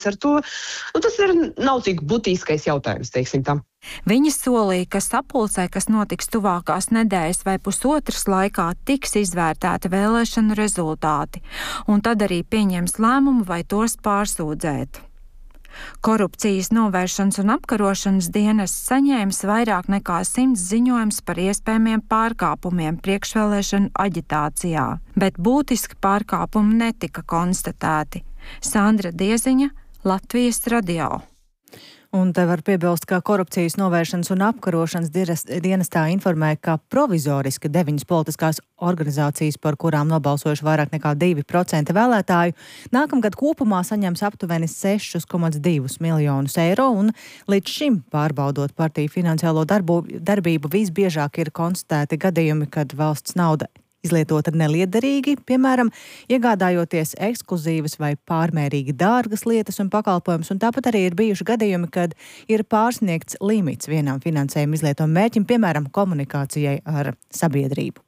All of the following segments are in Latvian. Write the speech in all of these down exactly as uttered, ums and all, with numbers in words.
Ar to nu, tas ir nav tik būtiskais jautājums, teiksim tam. Viņi solīja, ka sapulcē, kas notiks tuvākās nedēļas vai pusotras laikā, tiks izvērtēti vēlēšanu rezultāti, un tad arī pieņems lēmumu, vai tos pārsūdzēt. Korupcijas novēršanas un apkarošanas dienests saņēmis vairāk nekā simts ziņojums par iespējamiem pārkāpumiem priekšvēlēšanu aģitācijā, bet būtiski pārkāpumi netika konstatēti. Sandra Dieziņa, Latvijas radio. Un te var piebilst, ka korupcijas novēršanas un apkarošanas dienestā informēja, ka provizoriski deviņas politiskās organizācijas, par kurām nobalsojuši vairāk nekā divi procenti vēlētāju, nākamgad kopumā saņems aptuveni sešus komats divus miljonus eiro, un līdz šim, pārbaudot partiju finansiālo darbu, darbību, visbiežāk ir konstatēti gadījumi, kad valsts nauda izlietota neliederīgi, piemēram, iegādājoties ekskluzīvas vai pārmērīgi dārgas lietas un pakalpojumus, un tāpat arī ir bijuši gadījumi, kad ir pārsniegts limits vienam finansējuma izlietojuma mērķim, piemēram, komunikācijai ar sabiedrību.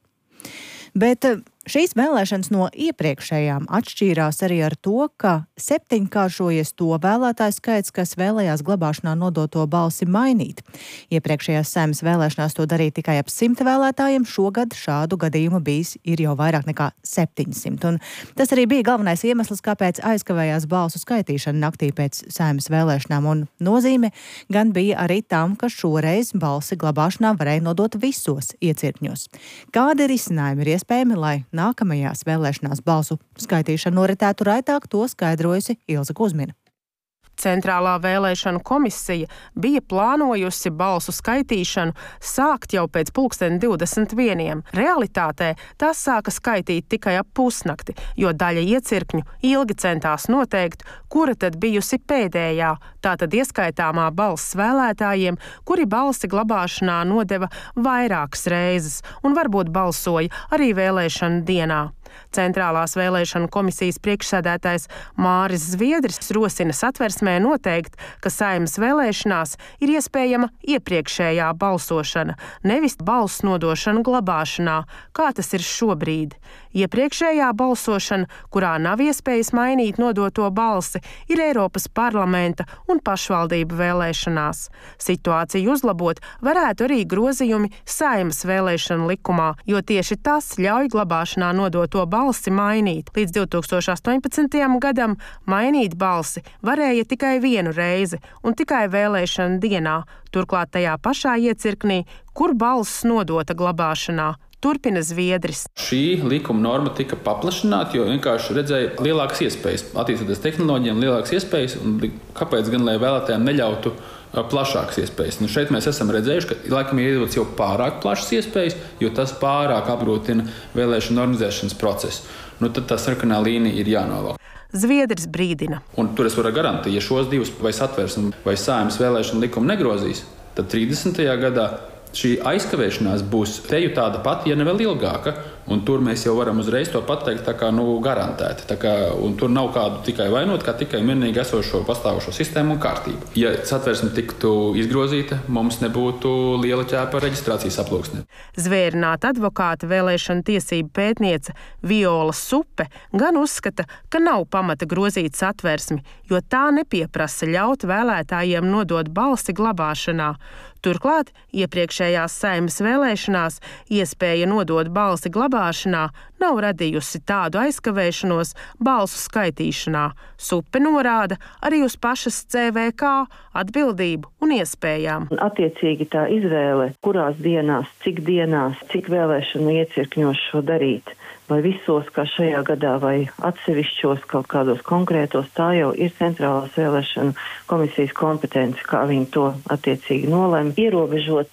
Bet šīs vēlēšanas no iepriekšējām atšķīrās arī ar to, ka septiņkāršojies to vēlētāju skaits, kas vēlējās glabāšanā nodoto balsi mainīt. Iepriekšējās Saeimas vēlēšanās to darīja tikai ap simta vēlētājiem, šogad šādu gadījumu bijis ir jau vairāk nekā septiņsimt. Un tas arī bija galvenais iemesls, kāpēc aizkavējās balsu skaitīšana naktī pēc Saeimas vēlēšanām, un nozīme gan bija arī tam, ka šoreiz balsi glabāšanā varēja nodot visos iecirkņos. Kādi risinājumi ir iespējami, lai nākamajās vēlēšanās balsu skaitīšana noritētu raitāk, to skaidrojusi Ilze Kuzmina. Centrālā vēlēšanu komisija bija plānojusi balsu skaitīšanu sākt jau pēc pulksten divdesmit vieniem. Realitātē tās sāka skaitīt tikai ap pusnakti, jo daļa iecirkņu ilgi centās noteikt, kura tad bijusi pēdējā, tātad ieskaitāmā balss vēlētājiem, kuri balsi glabāšanā nodeva vairākas reizes un varbūt balsoja arī vēlēšanu dienā. Centrālās vēlēšanu komisijas priekšsēdētājs Māris Zviedris rosina satversmē noteikt, ka Saeimas vēlēšanās ir iespējama iepriekšējā balsošana, nevis balsu nodošana glabāšanā, kā tas ir šobrīd. Iepriekšējā balsošana, kurā nav iespējas mainīt nodoto balsi, ir Eiropas parlamenta un pašvaldību vēlēšanās. Situāciju uzlabot varētu arī grozījumi Saeimas vēlēšanu likumā, jo tieši tas ļauj glabāšanā nodoto balsi mainīt. Līdz divi tūkstoši astoņpadsmitajam gadam mainīt balsi varēja tikai vienu reizi un tikai vēlēšana dienā, turklāt tajā pašā iecirknī, kur balss nodota glabāšanā. Turpina Zviedris. Šī likuma norma tika paplašināta, jo vienkārši redzēja lielākas iespējas, attīstoties tehnoloģijām, lielākas iespējas, un kāpēc gan, lai vēlētājiem neļautu plašākas iespējas. Nu, šeit mēs esam redzējuši, ka laikam ir iedots jau pārāk plašas iespējas, jo tas pārāk apgrūtina vēlēšanu organizēšanas procesu. Nu, tad tā sarkanā līnija ir jānovelk. Zviedris brīdina. Un tur es varu garantēt, ja šos divus vai satversmi vai Saeimas vēlēšanu likumu negrozīs, tad trīsdesmitajā gadā šī aizkavēšanās būs teju tāda pati, ja ne vēl ilgāka, un tur mēs jau varam uzreiz to pateikt tā kā, nu, garantēti. Tā kā, un tur nav kādu tikai vainot, kā tikai miernīgi esošo pastāvošo sistēmu un kārtību. Ja satversme tiktu izgrozīta, mums nebūtu liela ķēpa reģistrācijas aploksnē. Zvērināta advokāta vēlēšana tiesību pētniece Viola Supe gan uzskata, ka nav pamata grozīt satversmi, jo tā nepieprasa ļaut vēlētājiem nodot balsi glabāšanā. Turklāt, iepriekšējās Saeimas vēlēšanās iespēja nodot balsi glabāšanā nav radījusi tādu aizkavēšanos balsu skaitīšanā. Supe norāda arī uz pašas C V K atbildību un iespējām. Attiecīgi tā izvēle, kurās dienās, cik dienās, cik vēlēšanu iecirkņos šo darīt, vai visos, kā šajā gadā, vai atsevišķos kaut kādos konkrētos, tā jau ir Centrālās vēlēšanu komisijas kompetence, kā viņi to attiecīgi nolēma. Ierobežot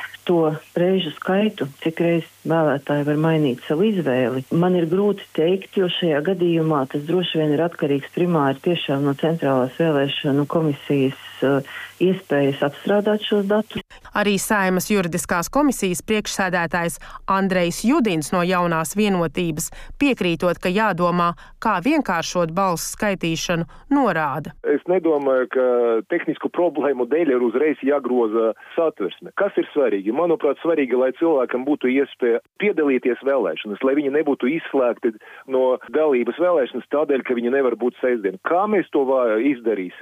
to reižu skaitu, cik reiz vēlētāji var mainīt savu izvēli. Man ir grūti teikt, jo šajā gadījumā tas droši vien ir atkarīgs primāri tiešām no Centrālās vēlēšanu komisijas uh, iespējas apstrādāt šos datus. Arī Saeimas juridiskās komisijas priekšsēdētājs Andrejs Judins no Jaunās vienotības, piekrītot, ka jādomā, kā vienkāršot balsu skaitīšanu, norāda. Es nedomāju, ka tehnisku problēmu dēļ ir uzreiz jāgroza satversme. Kas ir svarīgi? Manuprāt, svarīgi, lai cilvēkam būtu iespēja piedalīties vēlēšanas, lai viņi nebūtu izslēgti no dalības vēlēšanas tādēļ, ka viņi nevar būt sestdien. Kā mēs to izdarīsim?